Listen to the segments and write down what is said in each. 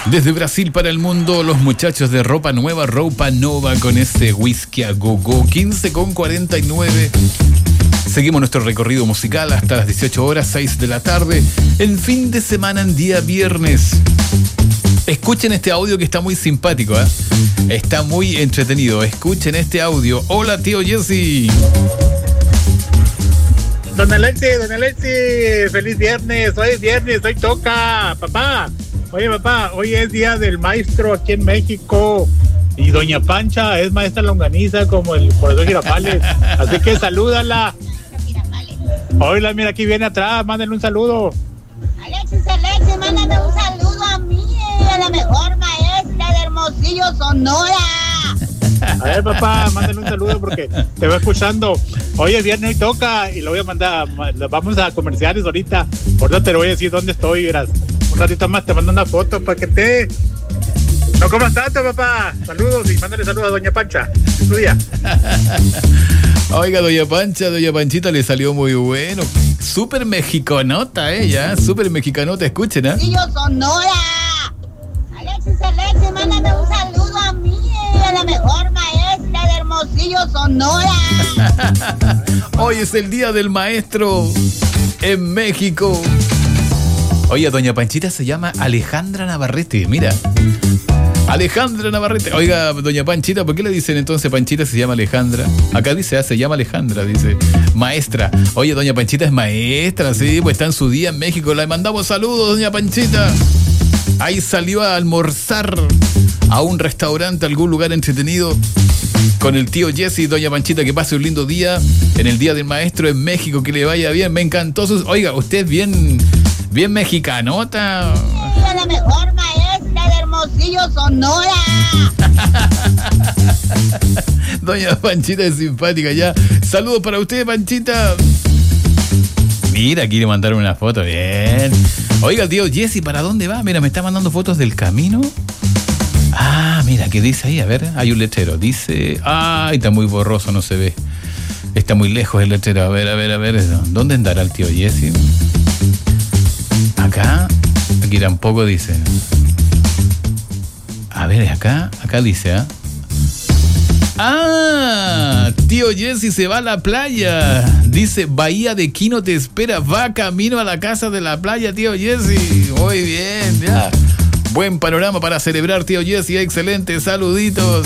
Desde Brasil para el mundo, los muchachos de Ropa Nueva, Ropa Nova, con ese whisky a go-go, 15:49. Seguimos nuestro recorrido musical hasta las 18 horas, 6 de la tarde, en fin de semana, en día viernes. Escuchen este audio que está muy simpático, ¿eh? Está muy entretenido. Escuchen este audio. Hola, tío Jesse. Don Alexi, feliz viernes. Hoy es viernes, hoy toca, papá. Oye, papá, hoy es día del maestro aquí en México. Y doña Pancha es maestra longaniza como el profesor Girafales. Así que salúdala. Hola, mira, aquí viene atrás, mándale un saludo. Alexis, mándame un saludo a mí, a la mejor maestra de Hermosillo, Sonora. A ver, papá, mándale un saludo porque te va escuchando. Hoy es viernes y toca y lo voy a mandar. Vamos a comerciales ahorita. Ahorita te voy a decir dónde estoy, verás. Un ratito más te mando una foto para que te... No comas tanto, papá. Saludos y mándale saludos a doña Pancha. Su día. Oiga, doña Panchita le salió muy bueno. Súper mexicanota ella, súper mexicanota, escuchen, ¿eh? Sí, yo Sonora. Alexis, mándame un saludo a mí, a la mejor maestra de Hermosillo, Sonora. Hoy es el día del maestro en México. Oiga, doña Panchita se llama Alejandra Navarrete, mira. Alejandra Navarrete. Oiga, doña Panchita, ¿por qué le dicen entonces Panchita se llama Alejandra? Acá dice, se llama Alejandra, dice. Maestra. Oye, doña Panchita es maestra, sí, pues está en su día en México. Le mandamos saludos, doña Panchita. Ahí salió a almorzar a un restaurante, a algún lugar entretenido con el tío Jesse. Doña Panchita, que pase un lindo día en el Día del Maestro en México, que le vaya bien. Me encantó sus... Oiga, usted es bien mexicanota. Sí, a la mejor maestra de Hermosillo, Sonora. Doña Panchita es simpática ya. Saludos para usted, Panchita. Mira, quiere mandar una foto. Bien. Oiga, tío Jesse, ¿para dónde va? Mira, me está mandando fotos del camino. Ah, mira, ¿qué dice ahí? A ver, hay un letrero. Dice... Ay, está muy borroso, no se ve. Está muy lejos el letrero. A ver. ¿Dónde andará el tío Jesse? Acá. Aquí tampoco dice. A ver, acá dice, ¿ah? ¡Ah! Tío Jesse se va a la playa. Dice, Bahía de Quino te espera. Va camino a la casa de la playa, tío Jesse. Muy bien, ya. Buen panorama para celebrar, tío Jesse. Excelente, saluditos.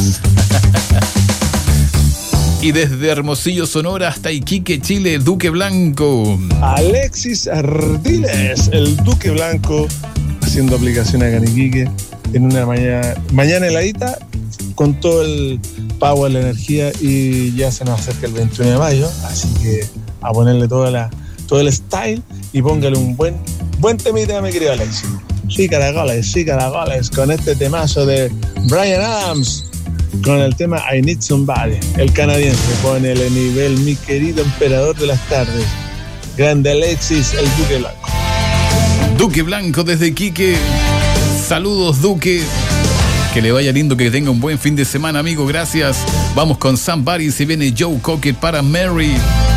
Y desde Hermosillo, Sonora, hasta Iquique, Chile, Duque Blanco. Alexis Ardiles, el Duque Blanco, haciendo aplicación acá en Iquique, en una mañana heladita, con todo el power, la energía, y ya se nos acerca el 21 de mayo, así que a ponerle todo el style y póngale un buen temita, mi querido Alexis. Sí, caracoles, con este temazo de Bryan Adams, con el tema I Need Somebody. El canadiense, ponele nivel, mi querido emperador de las tardes. Grande Alexis, el Duque Blanco. Duque Blanco desde Iquique. Saludos, Duque. Que le vaya lindo, que tenga un buen fin de semana, amigo. Gracias. Vamos con Somebody. Se viene Joe Cocker para Mary.